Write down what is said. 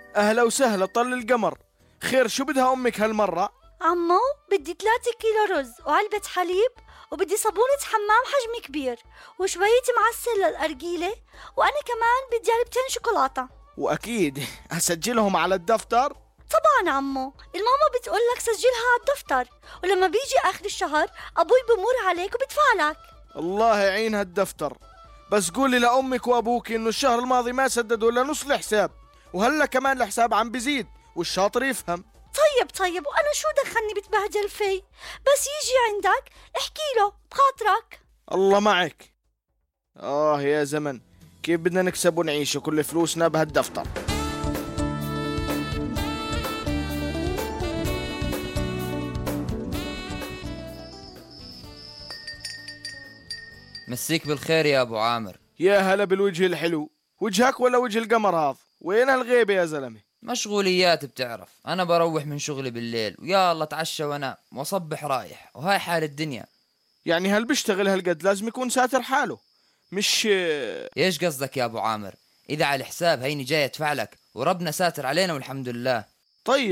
أهلا وسهلا طل القمر. خير شو بدها أمك هالمرة؟ عمو بدي 3 كيلو رز وعلبة حليب، وبدي صابونة حمام حجم كبير وشوية معسل للأرجيلة، وأنا كمان بدي علبتين شوكولاتة. وأكيد أسجلهم على الدفتر؟ طبعا عمو، الماما بتقول لك سجلها على الدفتر، ولما بيجي آخر الشهر أبوي بمر عليك وبدفع لك. الله يعين هالدفتر. بس قولي لأمك وأبوك إنه الشهر الماضي ما سددوا إلا نص الحساب، وهلا كمان الحساب عم بزيد والشاطر يفهم. طيب وأنا شو دخلني بتبهدل فيه؟ بس يجي عندك احكي له بخاطرك. الله معك. يا زمن، كيف بدنا نكسب ونعيش وكل فلوسنا بهالدفتر؟ مسيك بالخير يا أبو عامر. يا هلا بالوجه الحلو. وجهك ولا وجه القمر هذا؟ وين هالغيبة يا زلمة؟ مشغوليات بتعرف، أنا بروح من شغلي بالليل ويا الله اتعشى وانام واصبح رايح، وهاي حال الدنيا. يعني هل بيشتغل هالقد لازم يكون ساتر حاله، مش... ايش قصدك يا أبو عامر؟ إذا على الحساب هيني جاي ادفع لك وربنا ساتر علينا والحمد لله. طيب